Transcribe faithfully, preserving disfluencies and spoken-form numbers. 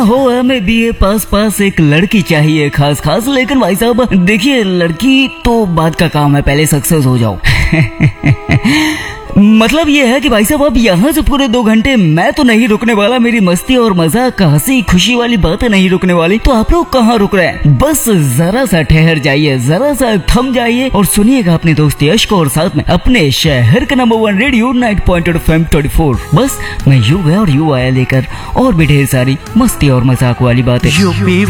हो हमें बी ए पास पास एक लड़की चाहिए खास खास, लेकिन भाई साहब देखिए लड़की तो बाद का काम है, पहले सक्सेस हो जाओ। मतलब ये है कि भाई साहब अब यहाँ से पूरे दो घंटे मैं तो नहीं रुकने वाला, मेरी मस्ती और मजाक हंसी खुशी वाली बातें नहीं रुकने वाली। तो आप लोग कहाँ रुक रहे हैं? बस जरा सा ठहर जाइए, जरा सा थम जाइए और सुनिएगा अपने दोस्त यश को और साथ में अपने शहर का number one radio ninety point eight F M twenty four. बस मैं यू गया और यू आया लेकर और भी ढेर सारी मस्ती और मजाक वाली बातें।